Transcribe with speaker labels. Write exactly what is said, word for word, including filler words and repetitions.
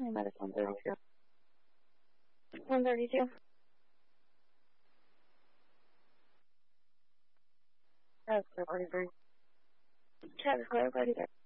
Speaker 1: minus one thirty-two. one thirty-two. That's clear, party three. Chat is clear, party three.